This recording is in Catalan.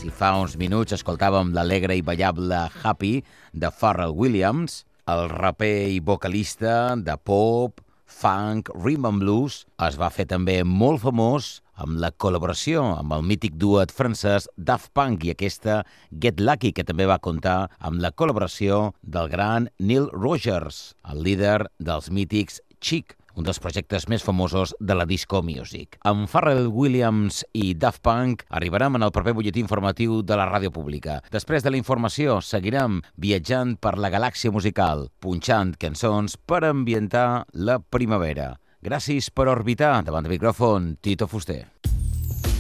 Si fa uns minuts escoltàvem l'alegre i ballable Happy de Pharrell Williams, el raper i vocalista de pop, funk, rhythm and blues es va fer també molt famós amb la col·laboració amb el mític duet francès Daft Punk i aquesta Get Lucky, que també va comptar amb la col·laboració del gran Neil Rogers, el líder dels mítics Chic, un dels projectes més famosos de la disco music. Amb Pharrell Williams i Daft Punk arribarem en el proper butlletí informatiu de la ràdio pública. Després de la informació seguirem viatjant per la galàxia musical, punxant cançons per ambientar la primavera. Gràcies per orbitar. Davant del micròfon, Tito Fuster.